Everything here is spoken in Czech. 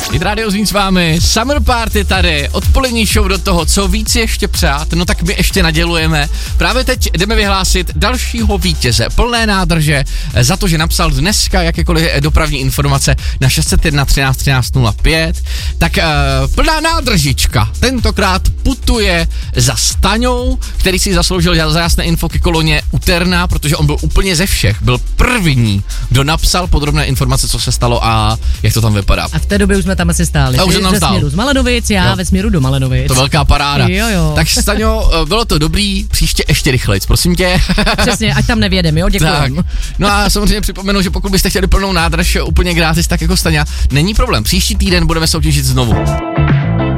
Hit Radio Zlín s vámi, Summer Party tady, odpolední show do toho, co víc ještě přát, no tak my ještě nadělujeme. Právě teď jdeme vyhlásit dalšího vítěze plné nádrže za to, že napsal dneska jakékoliv dopravní informace na 601 13 13 05. Tak plná nádržička tentokrát putuje za Staňou, který si zasloužil za jasné info ke koloně u Terna, protože on byl úplně ze všech, byl první, kdo napsal podrobné informace, co se stalo a jak to tam vypadá. A v té době už jsme tam asi stáli. A už jsem tam stál. Ve směru z Malenovic, já ve směru do Malenovic. To velká paráda. Jo. Tak Staňo, bylo to dobrý, příště ještě rychlejc, prosím tě. Přesně, ať tam nevědem, jo, děkujem. No a samozřejmě připomenu, že pokud byste chtěli plnou nádrž úplně gratis, tak jako Staňa, není problém. Příští týden budeme soutěžit znovu.